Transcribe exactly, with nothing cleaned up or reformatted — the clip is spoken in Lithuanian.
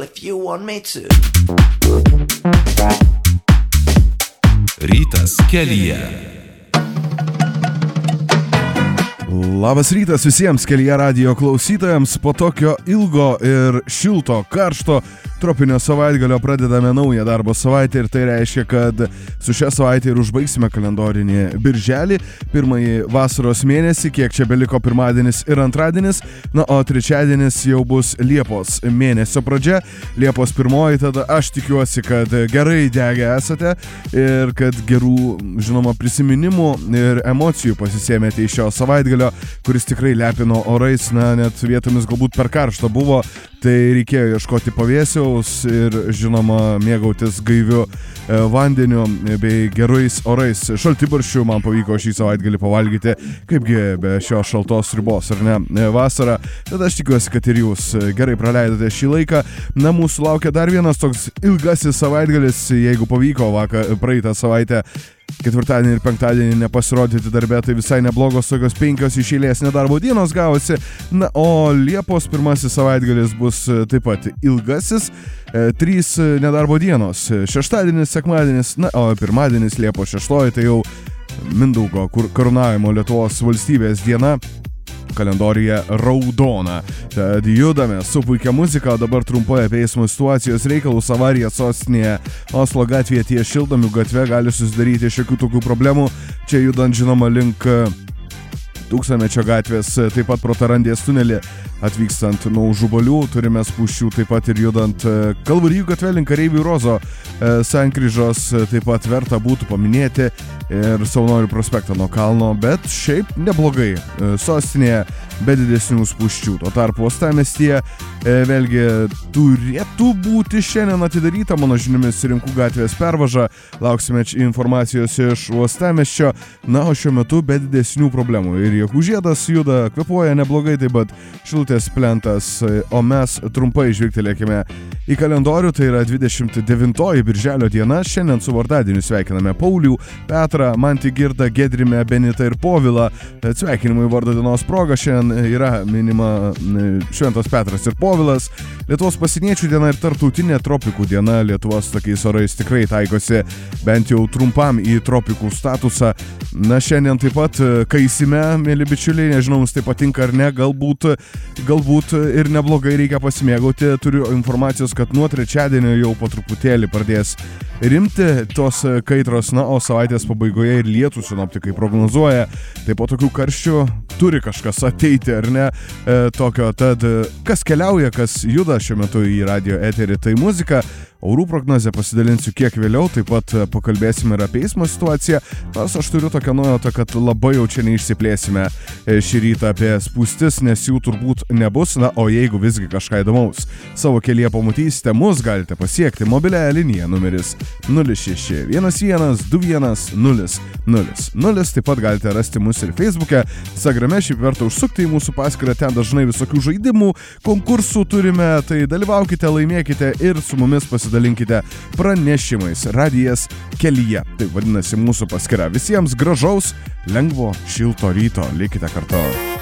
if you want me to. Rytas kelyje. Labas rytas visiems kelyje radijo klausytojams. Po tokio ilgo ir šilto, karšto tropinio savaitgalio pradedame naują darbo savaitę ir tai reiškia, kad su šią savaitę ir užbaigsime kalendorinį birželį, pirmąjį vasaros mėnesį, kiek čia beliko pirmadienis ir antradienis, na, o trečiadienis jau bus Liepos mėnesio pradžia, Liepos pirmoji, tada aš tikiuosi, kad gerai degę esate ir kad gerų, žinoma, prisiminimų ir emocijų pasisėmėte iš šio savaitgalio, kuris tikrai lepino orais, na, net vietomis galbūt per karšta buvo, tai reikėjo ieškoti pavėsiaus ir, žinoma, mėgautis gaiviu e, vandeniu bei gerais orais. Šaltibarščių man pavyko šį savaitgalį pavalgyti, kaipgi be šios šaltos ribos, ar ne, vasarą. Tad aš tikiuosi, kad ir jūs gerai praleidote šį laiką. Na, mūsų laukia dar vienas toks ilgasis savaitgalis, jeigu pavyko vakar, praeitą savaitę ketvirtadienį ir penktadienį nepasirodyti darbe, tai visai neblogos tokios penkios iš eilės nedarbo dienos gavosi. Na, o Liepos pirmasis savaitgalis bus taip pat ilgasis, e, trys nedarbo dienos. Šeštadienis, sekmadienis, na, o pirmadienis Liepos šeštoji, tai jau Mindaugo karūnavimo Lietuvos valstybės diena. Kalendorija raudona. Tad judame su puikia muzika, o dabar trumpai apie eismo situacijos reikalus. Avarija sostinėje Oslo gatvėje ties Šiltnamių gatve gali susidaryti šiokių tokių problemų. Čia judant, žinoma, link Tūkstantmečio gatvės, taip pat pro Tarandės tunelį atvykstant nuo Užubalių, turime spūsčių, taip pat ir judant Kalvarijų gatve link Kareivių Rozo sankryžos, taip pat verta būtų paminėti ir Savanorių prospektą nuo kalno, bet šiaip neblogai sostinėje be didesnių spūsčių. Tuo tarpu uostamiestyje vėlgi turėtų būti šiandien atidaryta, mano žiniomis, Rinkų gatvės pervaža, lauksime informacijos iš uostamiesčio, na, o šiuo metu be didesnių problemų. Ir Jakų žiedas juda, kvepuoja neblogai, taip pat Šilutės plentas, o mes trumpai žvilgtelėkime į kalendorių, tai yra dvidešimt devintoji birželio diena, šiandien su vardadieniu sveikiname Paulių, Petrą, Mantį Girdą, Gedrimę, Benitą ir Povilą. Sveikinimai vardo dienos proga šiandien yra minima Šventas Petras ir Povilas, Lietuvos pasieniečių diena ir tarptautinė tropikų diena. Lietuvos tokiais orais tikrai taikosi bent jau trumpam į tropikų statusą. Na, šiandien taip pat kaisime, mėly bičiuliai, nežinau, jums tai patinka ar ne, galbūt, galbūt ir neblogai, reikia pasimėgauti. Turiu informacijos, kad nuo trečiadienio jau po truputėlį pradės rimti tos kaitros, na, o savaitės pabaigoje ir lietų sinoptikai prognozuoja. Tai po tokių karščių turi kažkas ateiti, ar ne, e, tokio. Tad kas keliauja, kas juda šiuo metu į radio eterį, tai muzika. Orų prognozę pasidalinsiu kiek vėliau, taip pat pakalbėsime ir apie eismo situaciją. Nors aš turiu tokią nuojautą, kad labai jau čia neišsiplėsime šį rytą apie spūstis, nes jų turbūt nebus. Na, o jeigu visgi kažką įdomaus savo kelyje pamatysite, mus galite pasiekti mobiliąją liniją numeris nulis šeši vienas vienas du vienas nulis nulis nulis. Taip pat galite rasti mus ir Facebook'e, Instagram'e, šiaip verta užsukti į mūsų paskyrą, ten dažnai visokių žaidimų, konkursų turime, tai dalyvaukite, laimėkite ir su mumis pasidalinkite pranešimais. Radijas kelyje, taip vadinasi mūsų paskyra. Visiems gražaus, lengvo, šilto ryto, likite kartu.